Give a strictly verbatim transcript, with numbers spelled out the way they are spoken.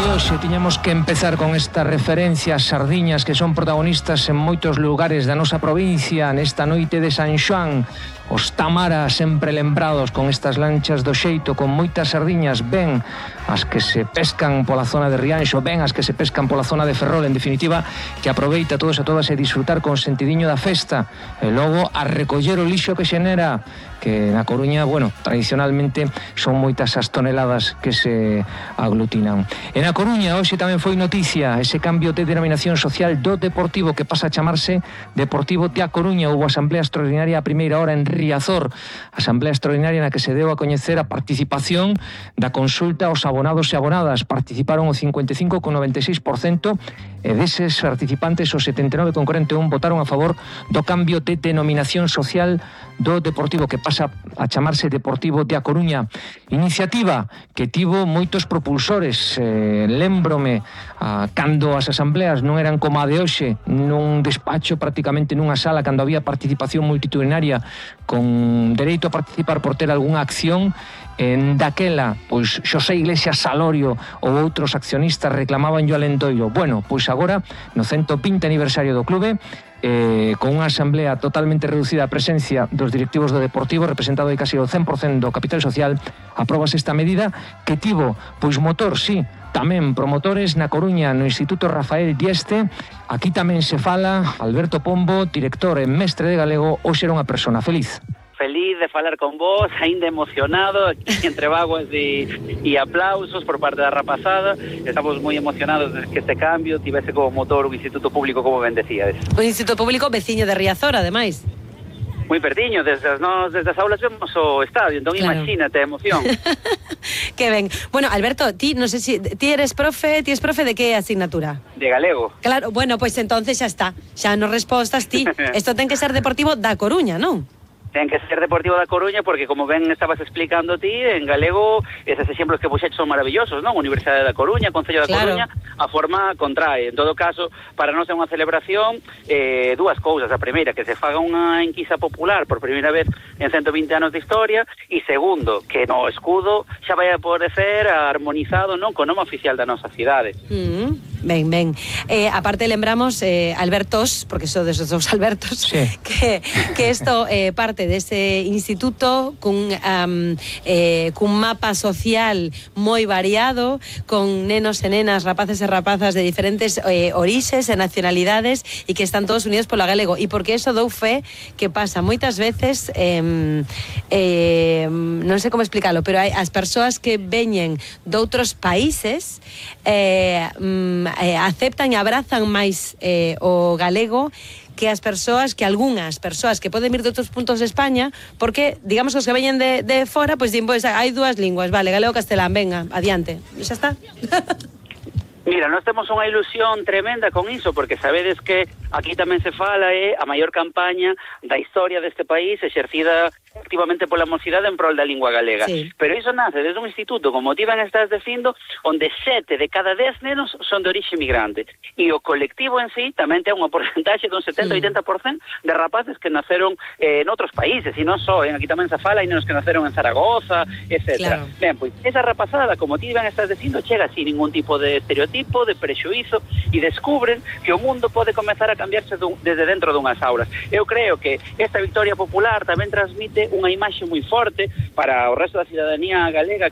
hoxe tiñamos que empezar con esta referencia ás sardiñas que son protagonistas en moitos lugares da nosa provincia nesta noite de San Xoán. Os Tamara sempre lembrados con estas lanchas do xeito, con moitas sardiñas, ben as que se pescan pola zona de Rianxo, ben as que se pescan pola zona de Ferrol, en definitiva, que aproveita todos e todas e disfrutar con sentidiño da festa, e logo a recoller o lixo que xenera, que na Coruña, bueno, tradicionalmente son moitas as toneladas que se aglutinan. E na Coruña hoxe tamén foi noticia ese cambio de denominación social do Deportivo, que pasa a chamarse Deportivo de A Coruña. Houve asamblea extraordinaria a primeira hora en Riazor, asamblea extraordinaria na que se deu a coñecer a participación da consulta aos abonados e abonadas. Participaron o cincuenta e cinco coma noventa e seis por cento e deses participantes o setenta e nove coma cuarenta e un votaron a favor do cambio de denominación social do Deportivo, que pasa a chamarse Deportivo de A Coruña. Iniciativa que tivo moitos propulsores. Eh, lembrome a, cando as asambleas non eran como a de hoxe, nun despacho prácticamente nunha sala, cando había participación multitudinaria con dereito a participar por ter algunha acción. En daquela, pois Xosé Iglesias Salorio ou outros accionistas reclamaban yo alentoiro. Bueno, pois agora, no ciento vinte aniversario do clube, eh, con unha asamblea totalmente reducida a presencia dos directivos do Deportivo, representado aí casi o cen por cento do capital social, aprobas esta medida que tivo, pois motor, sí, tamén promotores na Coruña, no Instituto Rafael Dieste. Aquí tamén se fala Alberto Pombo, director e mestre de galego, hoxe era unha persona feliz. Feliz de falar con vos, ainda emocionado, aquí entre vaguas e, e aplausos por parte da rapazada. Estamos moi emocionados de que este cambio tivese como motor un instituto público, como ben decíades. Un instituto público veciño de Riazor, ademais. Moi pertiño, desde as, nos, desde as aulas vemos o estadio, entón claro. Imagínate a emoción. Que ben. Bueno, Alberto, ti non sei se ti eres profe, ti eres profe de que asignatura? De galego. Claro, bueno, pois pues entonces xa está. Xa nos respostas ti. Isto ten que ser Deportivo da Coruña, non? Ten que ser Deportivo da Coruña porque, como ben estabas explicando ti, en galego, eses exemplos que puxeches son maravillosos, non? Universidade da Coruña, Concello da claro. Coruña, a forma contrae. En todo caso, para nós é unha celebración, eh, dúas cousas. A primeira, que se faga unha enquisa popular por primeira vez en ciento vinte anos de historia, e segundo, que no escudo xa vai a poder ser armonizado, non, co nome oficial da nosa cidade. Mm. Ben, ben. Eh, aparte lembramos, eh, Albertos, porque son desos dous Albertos, sí. que, que esto eh, parte dese instituto cun, um, eh, cun mapa social moi variado, con nenos e nenas, rapaces e rapazas de diferentes eh, orixes e nacionalidades, e que están todos unidos polo galego. E porque eso dou fe que pasa moitas veces, eh, eh, non sei como explicarlo, pero hai as persoas que veñen doutros países, eh, Eh, aceptan e abrazan máis eh, o galego que as persoas, que algunhas persoas que poden vir de outros puntos de España, porque, digamos, os que veñen de, de fora, pois din, pois hai dúas linguas, vale, galego, castelán, venga, adiante, xa está. Mira, nós temos unha ilusión tremenda con iso, porque sabedes que aquí tamén se fala é a maior campaña da historia deste país exercida activamente pola mocidade en prol da lingua galega. Sí. Pero iso nace desde un instituto, como ti ben estás dicindo, onde sete de cada dez nenos son de orixe migrante. E o colectivo en sí tamén ten unha porcentaxe dun setenta a oitenta por cento de rapaces que naceron eh, en outros países, e non só, en aquí tamén se fala, hai nenos que naceron en Zaragoza, etcétera. Claro. Ben, pois, esa rapazada, como ti ben estás dicindo, chega sin ningún tipo de estereotipo, de prexuízo, e descubren que o mundo pode comezar a cambiarse dun, desde dentro dunhas aulas. Eu creo que esta victoria popular tamén transmite unha imaxe moi forte para o resto da cidadanía galega